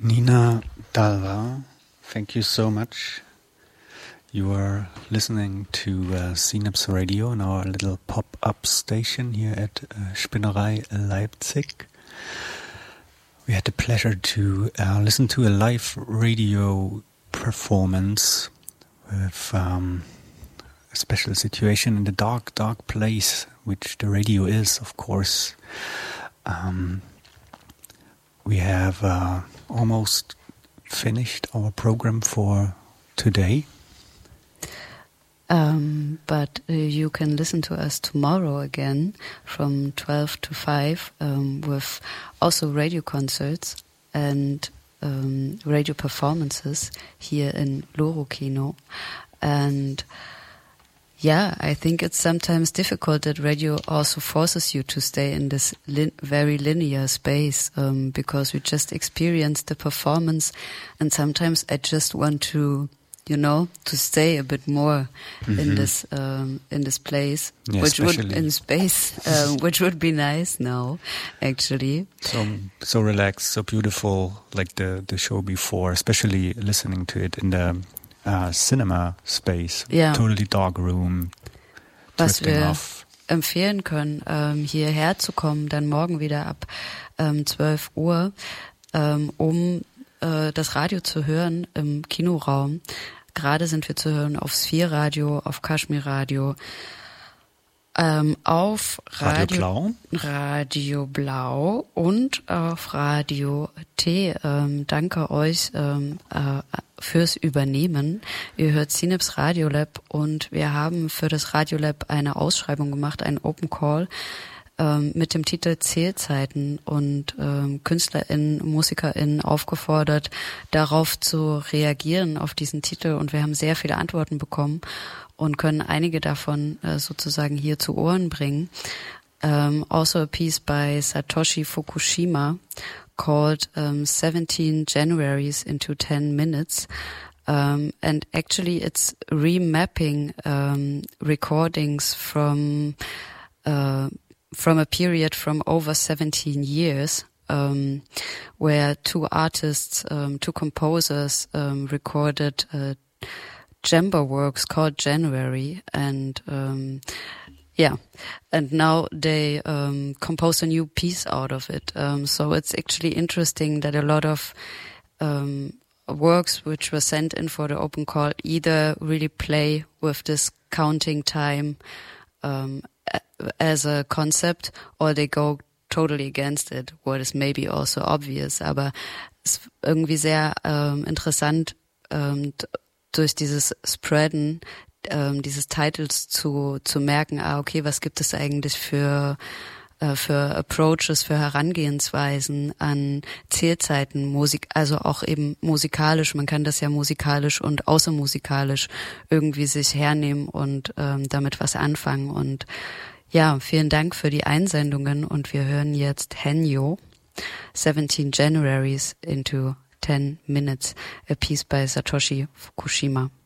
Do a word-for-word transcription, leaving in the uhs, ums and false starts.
Nina Dalva, thank you so much. You are listening to uh, Synapse Radio on our little pop-up station here at uh, Spinnerei Leipzig. We had the pleasure to uh, listen to a live radio performance with um, a special situation in the dark, dark place, which the radio is, of course. Um, we have uh, almost finished our program for today. Um, but uh, you can listen to us tomorrow again from twelve to five um, with also radio concerts and um, radio performances here in Loro Kino. And yeah, I think it's sometimes difficult that radio also forces you to stay in this lin- very linear space um, because we just experience the performance, and sometimes I just want to, you know, to stay a bit more mm-hmm. in this um, in this place, yeah, which especially. would in space, uh, which would be nice now, actually. So so relaxed, so beautiful, like the the show before, especially listening to it in the Uh, cinema space, ja. totally dark room, was wir off. empfehlen können, ähm, hierher zu kommen, dann morgen wieder ab ähm, zwölf Uhr, ähm, um äh, das Radio zu hören im Kinoraum. Gerade sind wir zu hören auf Sphere Radio, auf Kashmir Radio, ähm, auf Radio, Radio Blau, Radio Blau und auf Radio T. Ähm, danke euch ähm, äh, fürs Übernehmen. Ihr hört Synapse Radio Lab und wir haben für das Radio Lab eine Ausschreibung gemacht, einen Open Call ähm, mit dem Titel Zählzeiten und ähm, KünstlerInnen, MusikerInnen aufgefordert, darauf zu reagieren, auf diesen Titel, und wir haben sehr viele Antworten bekommen und können einige davon äh, sozusagen hier zu Ohren bringen. Um, also a piece by Satoshi Fukushima called um, seventeen Januaries into ten minutes. Um, and actually it's remapping um, recordings from uh, from a period from over seventeen years, um, where two artists, um, two composers um, recorded uh, Jember works called January, and um, yeah, and now they um, composed a new piece out of it. Um, so it's actually interesting that a lot of um, works which were sent in for the open call either really play with this counting time um, as a concept, or they go totally against it, what is maybe also obvious. Aber es ist irgendwie sehr ähm, interessant, ähm, durch dieses Spreaden ähm, dieses Titles zu zu merken, ah okay, was gibt es eigentlich für äh, für Approaches, für Herangehensweisen an Zählzeiten, Musik, also auch eben musikalisch. Man kann das ja musikalisch und außermusikalisch irgendwie sich hernehmen und ähm, damit was anfangen. Und ja, vielen Dank für die Einsendungen, und wir hören jetzt Henyo, seventeen Januaries into ten minutes, a piece by Satoshi Fukushima.